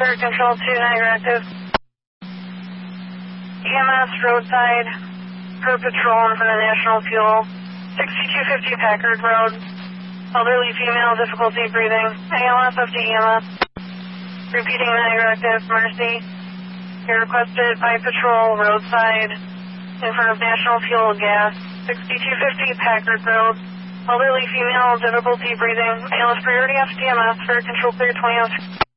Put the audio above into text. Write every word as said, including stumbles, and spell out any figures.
Spirit Control two, Niagara active. E M S roadside per patrol for the National Fuel. sixty-two fifty Packard Road. Elderly female, difficulty breathing. A L S up to E M S. Repeating Niagara active, Mercy. You're requested by patrol roadside in front of National Fuel gas. sixty-two fifty Packard Road. Elderly female, difficulty breathing. A L S priority F T M S for control clear twenty oh three.